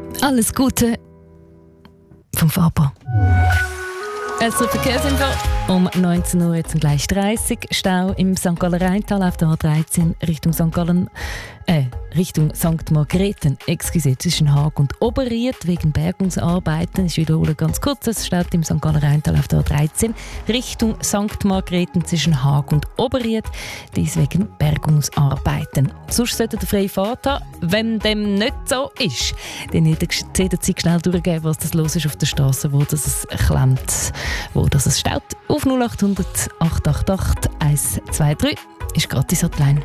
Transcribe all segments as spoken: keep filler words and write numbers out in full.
Alles Gute vom Faber. Es ist Verkehrsinfo um neunzehn Uhr jetzt gleich dreißig. Stau im Sankt Galler Rheintal auf der A dreizehn Richtung Sankt Gallen, äh, Richtung Sankt Margrethen. Excuse, zwischen Haag und Oberried wegen Bergungsarbeiten. Ich wiederhole ganz kurz, es staut im Sankt Galler Rheintal auf der A dreizehn Richtung Sankt Margrethen zwischen Haag und Oberried. Dies wegen Bergungsarbeiten. Sonst sollte der freie Fahrt haben. Wenn dem nicht so ist, dann jederzeit schnell durchgeben, was das los ist auf der Straße, wo das es klemmt, wo das es staut. Auf null acht hundert acht acht acht eins zwei drei ist gratis Hotline.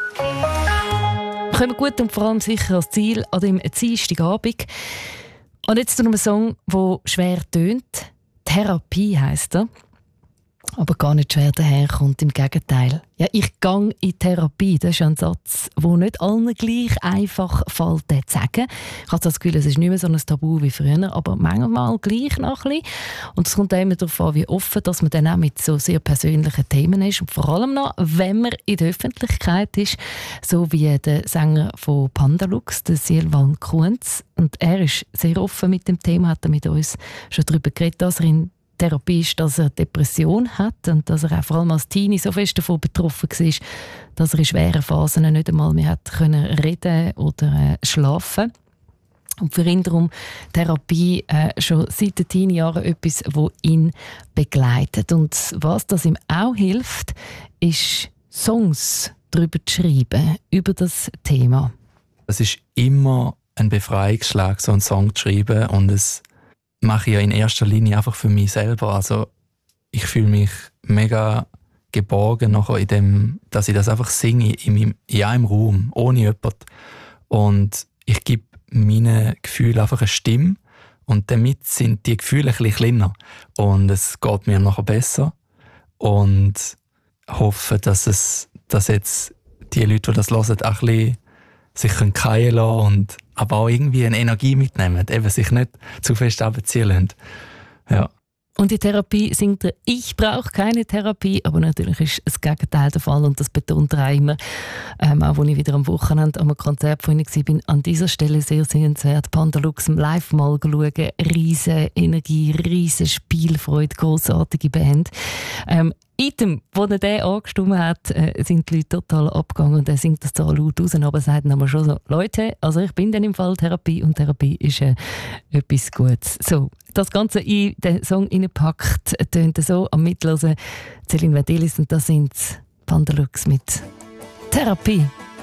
Wir kommen gut und vor allem sicher ans Ziel an dem Dienstagabend. Und jetzt zu einem Song, der schwer tönt. «Therapie» heisst er. Aber gar nicht schwer daherkommt, im Gegenteil. Ja, ich gehe in Therapie, das ist ein Satz, der nicht allen gleich einfach fällt, den zu sagen. Ich habe das Gefühl, es ist nicht mehr so ein Tabu wie früher, aber manchmal gleich noch ein bisschen. Und es kommt auch immer darauf an, wie offen dass man dann auch mit so sehr persönlichen Themen ist. Und vor allem noch, wenn man in der Öffentlichkeit ist, so wie der Sänger von Pandalux, der Silvan Kunz. Und er ist sehr offen mit dem Thema, hat er mit uns schon darüber geredet, dass er in Therapie ist, dass er Depression hat und dass er auch vor allem als Teenie so fest davon betroffen war, dass er in schweren Phasen nicht einmal mehr hat können reden oder äh, schlafen. Und für ihn darum Therapie äh, schon seit den Teenie-Jahren etwas, das ihn begleitet. Und was das ihm auch hilft, ist Songs darüber zu schreiben, über das Thema. Es ist immer ein Befreiungsschlag, so einen Song zu schreiben, und es mache ich ja in erster Linie einfach für mich selber. Also ich fühle mich mega geborgen nachher in dem, dass ich das einfach singe in, meinem, in einem Raum, ohne jemanden. Und ich gebe meinen Gefühlen einfach eine Stimme und damit sind die Gefühle ein bisschen kleiner. Und es geht mir nachher besser und hoffe, dass, es, dass jetzt die Leute, die das hören, auch ein bisschen sich fallen lassen und aber auch irgendwie eine Energie mitnehmen, eben sich nicht zu fest abziehen lassen. Ja. Und die Therapie singt er, ich brauche keine Therapie, aber natürlich ist das Gegenteil der Fall und das betont er auch immer. Ähm, auch als ich wieder am Wochenende am Konzert von ihnen war, an dieser Stelle sehr sehenswert. Pandalux live mal schauen, riesen Energie, riesen Spielfreude, grossartige Band. Ähm, Item, wo er den angestimmt hat, äh, sind die Leute total abgegangen und er singt das zwar laut raus, aber sagt dann aber schon so, Leute, also ich bin dann im Fall Therapie und Therapie ist äh, etwas Gutes. So, das Ganze in den Song reingepackt, tönt so am Mitlosen Celine Vandelis und das sind Pandalux mit Therapie.